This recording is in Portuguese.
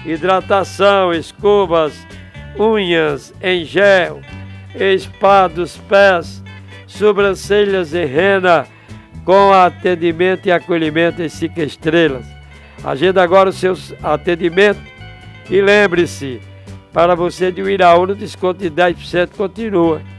hidratação, escovas, unhas em gel, spa dos pés, sobrancelhas em rena, com atendimento e acolhimento em 5 estrelas. Agenda agora os seus atendimentos e lembre-se, para você de Uiraúna, o desconto de 10% continua.